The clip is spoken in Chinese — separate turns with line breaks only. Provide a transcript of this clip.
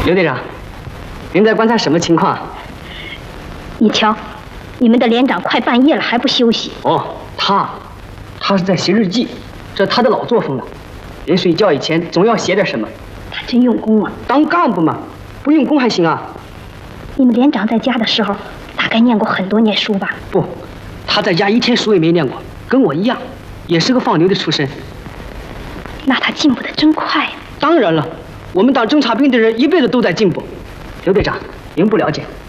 刘队长，您在观察什么情况？
你瞧，你们的连长快半夜了还不休息。
哦，他是在写日记，这他的老作风了。临睡觉以前总要写点什么。
他真用功啊！
当干部嘛，不用功还行啊。
你们连长在家的时候，大概念过很多年书吧？
不，他在家一天书也没念过，跟我一样，也是个放牛的出身。
那他进步的真快。
当然了，我们当侦察兵的人一辈子都在进步。刘队长，您不了解。